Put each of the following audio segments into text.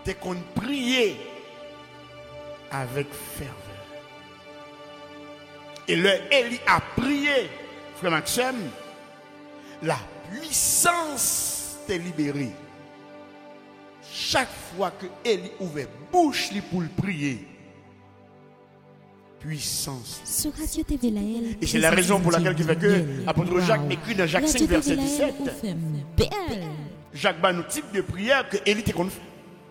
t'es qu'on prier avec ferveur. Et le Élie a prié, frère Maxime, la puissance t'est libérée. Chaque fois que Élie ouvrait bouche pour le prier, puissance. Sur Radio TV Laël. Et c'est la raison pour laquelle il fait que l'apôtre Jacques écrit dans Jacques 5, verset 17. Jacques bat nous type de prière que Élie était qu'on fait.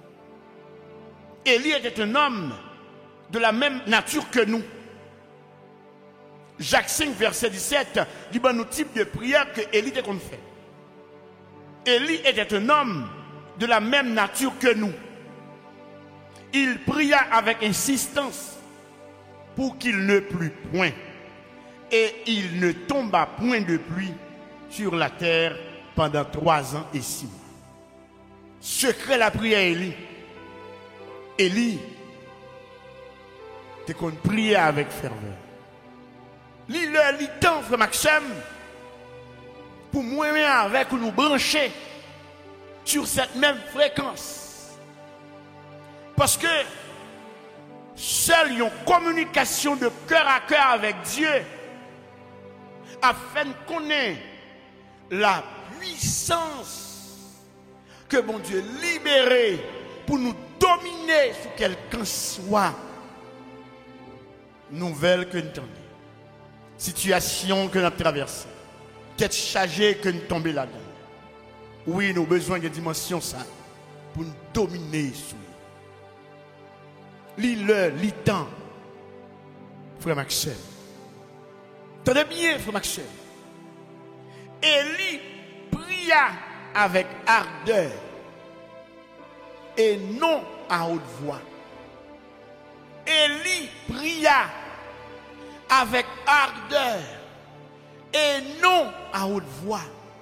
Élie était un homme de la même nature que nous. Jacques 5, verset 17, dit bat nous type de prière que Élie était qu'on fait. Élie était un homme de la même nature que nous. Il pria avec insistance pour qu'il ne plût point. Et il ne tomba point de pluie sur la terre pendant 3 ans et 6 mois. Secret la prière Élie. Élie, t'es qu'on priait avec ferveur. Lis-le, lis-temps, frère Maxime, pour moi avec nous brancher sur cette même fréquence. Parce que seule une communication de cœur à cœur avec Dieu afin de connaître la puissance que mon Dieu libéré pour nous dominer sur quelqu'un soit nouvelle que nous tombons, situation que nous traversons, tête chargée que nous tombons là-dedans. Oui, nous avons besoin de dimension ça pour nous dominer sur nous. Lis-le, lis-temps, frère Maxime. Tenez bien, frère Maxime. Élie pria avec ardeur et non à haute voix. Élie pria avec ardeur et non à haute voix.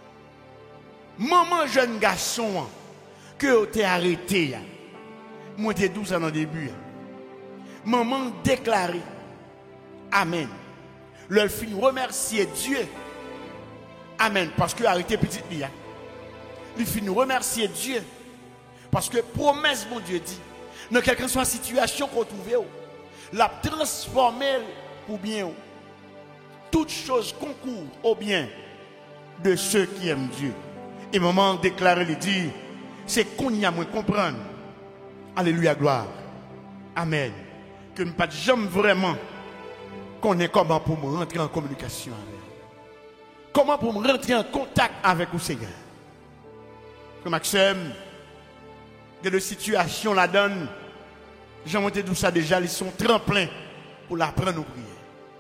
Maman jeune garçon que tu es arrêté, moi t'es douce dans le début. Maman déclaré Amen. Leur fin remercier Dieu. Amen. Parce que arrêté petite lia. Il fin remercier Dieu. Parce que promesse mon Dieu dit, dans quelque soit situation qu'on trouve, la transformer pour bien. Toute chose concourt au bien de ceux qui aiment Dieu. Et maman déclaré, il dit, c'est qu'on y a moins comprendre. Alléluia, gloire. Amen. Que nous pas jamais vraiment connaît comment pour me rentrer en communication avec. Comment pour me rentrer en contact avec le Seigneur. Que Maxime, que de situation la donne, j'en ai dit ça déjà, ils sont tremplins pour l'apprendre à prier.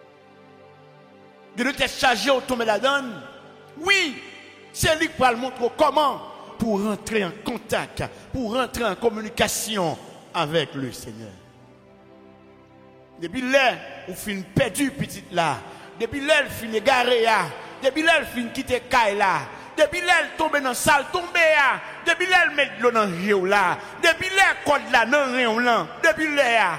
De te charger au tomber la donne, oui, c'est lui qui va le montrer comment pour rentrer en contact, pour rentrer en communication avec le Seigneur. Depuis là, où fin perdu petite là, depuis là, il fin égaré là, depuis là, il fin quitter caille là, depuis là, il tombe dans la salle, tombe là, depuis là, il met de l'eau dans le géo là, depuis là, il code là, dans rien là, depuis là.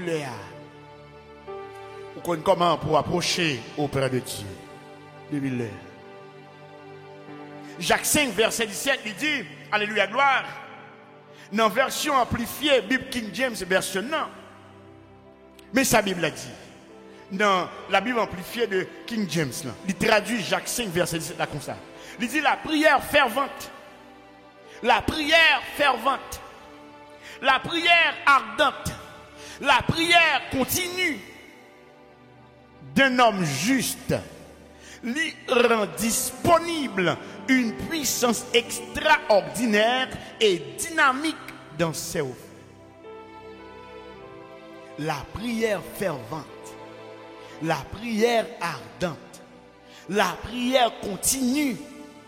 Vous connaissez comment pour approcher auprès de Dieu. Depuis là. Jacques 5, verset 17, il dit, Alléluia, gloire, dans la version amplifiée, Bible King James, version non. Mais sa Bible a dit, dans la Bible amplifiée de King James, là, il traduit Jacques 5, verset 17, là comme ça. Il dit la prière fervente, la prière fervente, la prière ardente, la prière continue d'un homme juste, lui rend disponible une puissance extraordinaire et dynamique dans ses offres. La prière fervente, la prière ardente, la prière continue.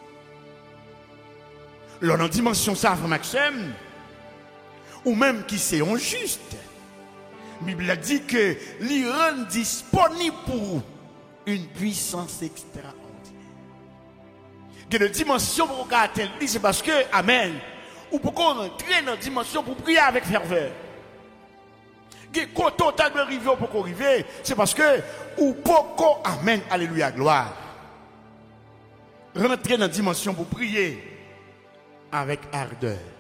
Là, dans la dimension ça, frère Maxime, ou même qui c'est injuste, la Bible a dit que lui rend disponible pour une puissance extraordinaire. Que la dimension pour qu'on atteindre, c'est parce que, Amen, ou pour qu'on rentre dans la dimension pour prier avec ferveur. Quand on t'a arrivé pour qu'on arrive, c'est parce que, ou pour qu'on, Amen, Alléluia, gloire. Rentrer dans la dimension pour prier avec ardeur.